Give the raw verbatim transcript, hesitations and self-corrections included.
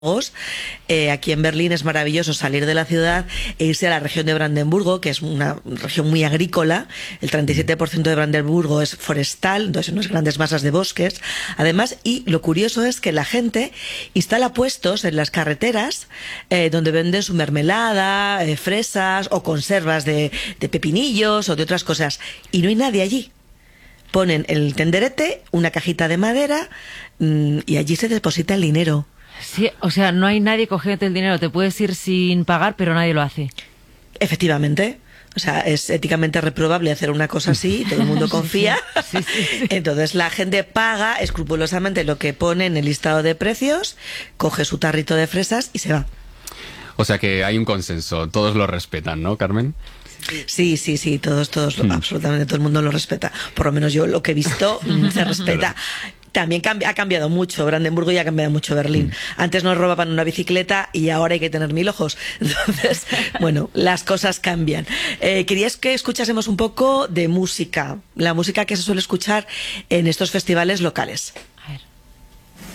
Eh, aquí en Berlín es maravilloso salir de la ciudad e irse a la región de Brandenburgo, que es una región muy agrícola. El treinta y siete por ciento de Brandenburgo es forestal, entonces unas grandes masas de bosques. Además, y lo curioso es que la gente instala puestos en las carreteras eh, donde venden su mermelada, eh, fresas o conservas de, de pepinillos o de otras cosas. Y no hay nadie allí. Ponen el tenderete, una cajita de madera mmm, y allí se deposita el dinero. Sí, o sea, no hay nadie cogiéndote el dinero. Te puedes ir sin pagar, pero nadie lo hace. Efectivamente. O sea, es éticamente reprobable hacer una cosa así, todo el mundo confía. Sí, sí, sí, sí. Entonces la gente paga escrupulosamente lo que pone en el listado de precios, coge su tarrito de fresas y se va. O sea que hay un consenso, todos lo respetan, ¿no, Carmen? Sí, sí, sí, todos, todos, Hmm. absolutamente todo el mundo lo respeta. Por lo menos yo lo que he visto se respeta. También cambia, ha cambiado mucho Brandenburgo y ha cambiado mucho Berlín. Mm. Antes nos robaban una bicicleta y ahora hay que tener mil ojos. Entonces, bueno, las cosas cambian. Eh, querías que escuchásemos un poco de música, la música que se suele escuchar en estos festivales locales. A ver.